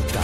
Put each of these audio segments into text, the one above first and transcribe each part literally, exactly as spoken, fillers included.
svijeta.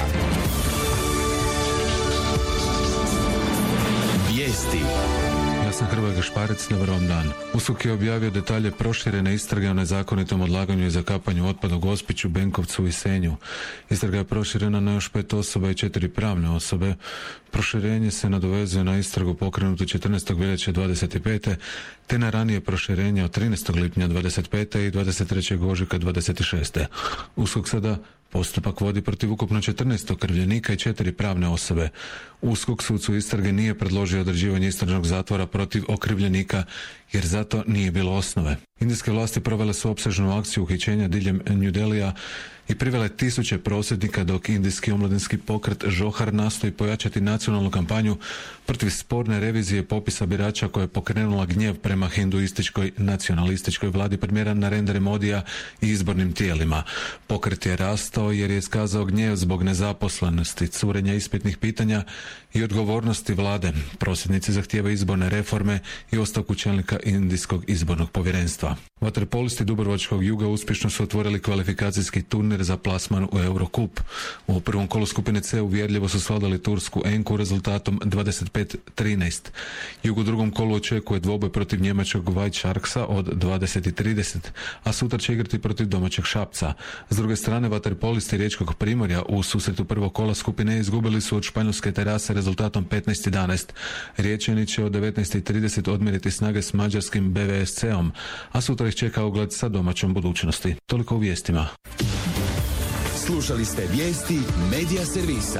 Vijesti. Ja sam Hrvoje Gašparec, dobar vam dan. U S U K je objavio detalje proširene istrage o nezakonitom odlaganju i zakapanju otpada u Gospiću, Benkovcu i Senju. Istraga je proširena na još pet osoba i četiri pravne osobe. Proširenje se nadovezuje na istragu pokrenutu četrnaestog veljače dvadeset pete te na ranije proširenje od trinaestog lipnja dvadeset pete i dvadeset trećeg ožujka dvadeset šeste. U S U K sada postupak vodi protiv ukupno četrnaest okrivljenika i četiri pravne osobe. U S K sucu istrage nije predložio određivanje istražnog zatvora protiv okrivljenika jer zato nije bilo osnove. Indijske vlasti provele su opsežnu akciju uhićenja diljem New Delhija i privele tisuće prosvjednika, dok indijski omladinski pokret Johar nastoji pojačati nacionalnu kampanju protiv sporne revizije popisa birača koja je pokrenula gnjev prema hinduističkoj nacionalističkoj vladi premijera Narendra Modija i izbornim tijelima. Pokret je rastao jer je iskazao gnjev zbog nezaposlenosti, curenja ispitnih pitanja i odgovornosti vlade. Prosvjednici zahtijevaju izborne reforme i ostavku čelnika indijskog izbornog povjerenstva. Vaterpolisti Dubrovačkog juga uspješno su otvorili kvalifikacijski turnir za plasman u Eurocup. U prvom kolu skupine C uvjerljivo su svladali tursku Enku rezultatom dvadeset pet trinaest. Jug u drugom kolu očekuje dvoboj protiv njemačkog White Sharksa od dvadeset trideset, a sutra će igrati protiv domaćeg Šapca. S druge strane, vaterpolisti Riječkog Primorja u susretu prvog kola skupine izgubili su od španjolske Terase rezultatom petnaest jedanaest. Riječani će od devetnaest trideset odmjeriti snage s mađarskim B V S C-om, a sutra ih čeka ogled sa domaćom budućnosti. Toliko u vijestima. Slušali ste vijesti Medija servisa.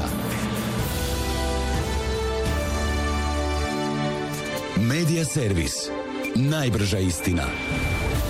Medija servis. Najbrža istina.